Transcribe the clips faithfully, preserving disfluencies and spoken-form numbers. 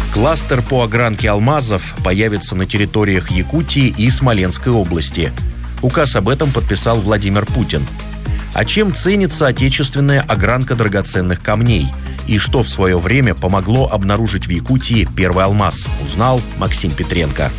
Кластер по огранке алмазов появится на территориях Якутии и Смоленской области. Указ об этом подписал Владимир Путин. А чем ценится отечественная огранка драгоценных камней? И что в свое время помогло обнаружить в Якутии первый алмаз, узнал Максим Петренко.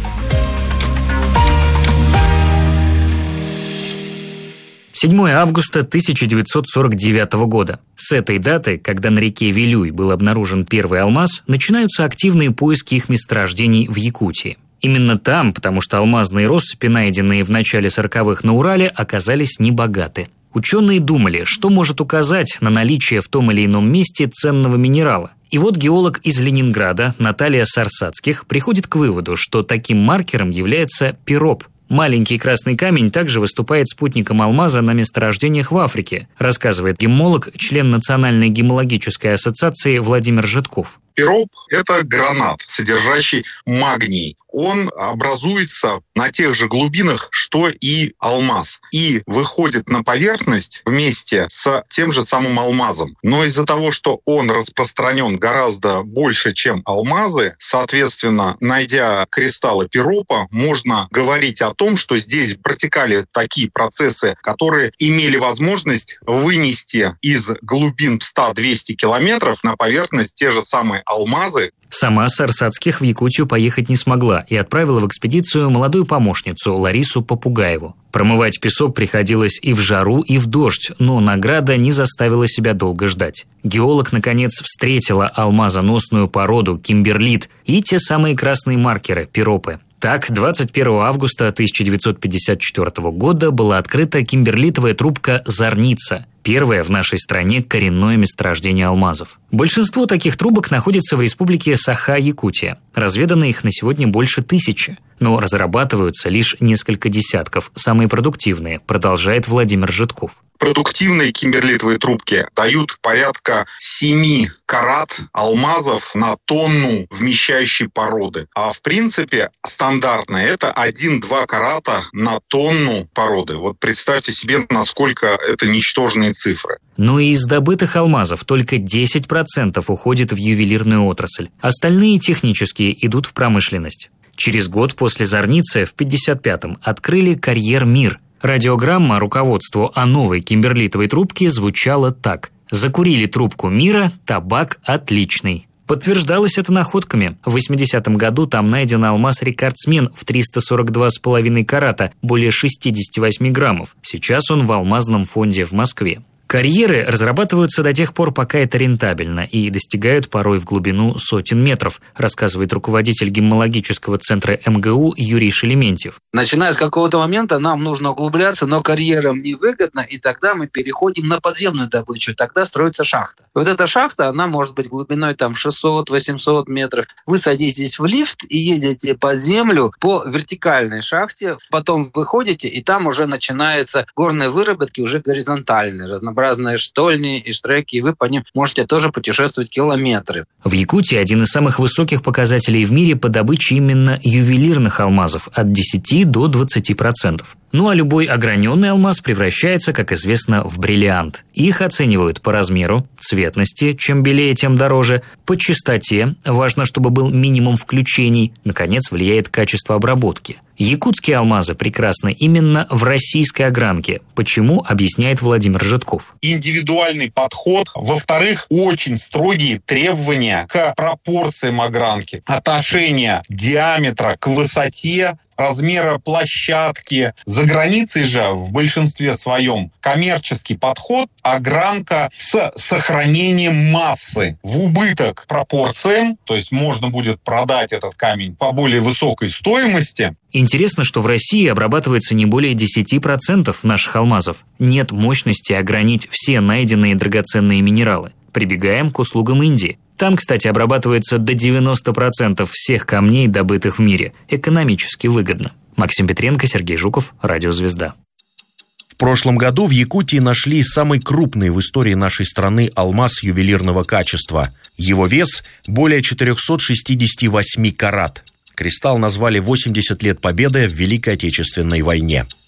седьмое августа тысяча девятьсот сорок девятого года. С этой даты, когда на реке Вилюй был обнаружен первый алмаз, начинаются активные поиски их месторождений в Якутии. Именно там, потому что алмазные россыпи, найденные в начале сороковых на Урале, оказались небогаты. Ученые думали, что может указать на наличие в том или ином месте ценного минерала. И вот геолог из Ленинграда Наталья Сарсацких приходит к выводу, что таким маркером является пироп. Маленький красный камень также выступает спутником алмаза на месторождениях в Африке, рассказывает гемолог, член Национальной гемологической ассоциации Владимир Житков. Пироп – это гранат, содержащий магний. Он образуется на тех же глубинах, что и алмаз, и выходит на поверхность вместе с тем же самым алмазом. Но из-за того, что он распространен гораздо больше, чем алмазы, соответственно, найдя кристаллы пиропа, можно говорить о том, что здесь протекали такие процессы, которые имели возможность вынести из глубин сто-двести километров на поверхность те же самые алмазы. Сама Сарсацких в Якутию поехать не смогла и отправила в экспедицию молодую помощницу Ларису Попугаеву. Промывать песок приходилось и в жару, и в дождь, но награда не заставила себя долго ждать. Геолог, наконец, встретила алмазоносную породу кимберлит и те самые красные маркеры – пиропы. Так, двадцать первого августа тысяча девятьсот пятьдесят четвёртого года была открыта кимберлитовая трубка «Зорница», первое в нашей стране коренное месторождение алмазов. Большинство таких трубок находится в республике Саха-Якутия. Разведано их на сегодня больше тысячи, но разрабатываются лишь несколько десятков, самые продуктивные, продолжает Владимир Житков. Продуктивные кимберлитовые трубки дают порядка семи карат алмазов на тонну вмещающей породы. А в принципе стандартное это один-два карата на тонну породы. Вот представьте себе, насколько это ничтожные цифры. Но и из добытых алмазов только десять процентов уходит в ювелирную отрасль. Остальные технические идут в промышленность. Через год после Зорницы в пятьдесят пятом открыли карьер «Мир». Радиограмма руководству о новой кимберлитовой трубке звучала так: «Закурили трубку «Мира», табак отличный». Подтверждалось это находками. В восьмидесятом году там найден алмаз-рекордсмен в триста сорок два с половиной карата, более шестьдесят восемь граммов. Сейчас он в алмазном фонде в Москве. Карьеры разрабатываются до тех пор, пока это рентабельно, и достигают порой в глубину сотен метров, рассказывает руководитель гемологического центра эм гэ у Юрий Шелементьев. Начиная с какого-то момента нам нужно углубляться, но карьерам невыгодно, и тогда мы переходим на подземную добычу, тогда строится шахта. Вот эта шахта, она может быть глубиной там шестьсот-восемьсот метров. Вы садитесь в лифт и едете под землю по вертикальной шахте, потом выходите, и там уже начинаются горные выработки, уже горизонтальные, разнообразные. Разные штольни и штреки, и вы по ним можете тоже путешествовать километры. В Якутии один из самых высоких показателей в мире по добыче именно ювелирных алмазов – от десяти до двадцати процентов. Ну а любой ограненный алмаз превращается, как известно, в бриллиант. Их оценивают по размеру, цветности, чем белее, тем дороже, по чистоте, важно, чтобы был минимум включений, наконец, влияет качество обработки. Якутские алмазы прекрасны именно в российской огранке. Почему, объясняет Владимир Житков. Индивидуальный подход. Во-вторых, очень строгие требования к пропорциям огранки. Отношение диаметра к высоте, размера площадки. За границей же в большинстве своем коммерческий подход, огранка с сохранением массы в убыток пропорциям, то есть можно будет продать этот камень по более высокой стоимости. Интересно, что в России обрабатывается не более десяти процентов наших алмазов. Нет мощности огранить все найденные драгоценные минералы. Прибегаем к услугам Индии. Там, кстати, обрабатывается до девяноста процентов всех камней, добытых в мире. Экономически выгодно. Максим Петренко, Сергей Жуков, Радио Звезда. В прошлом году в Якутии нашли самый крупный в истории нашей страны алмаз ювелирного качества. Его вес более четырехсот шестидесяти восьми карат. Кристалл назвали восемьдесят лет победы в Великой Отечественной войне.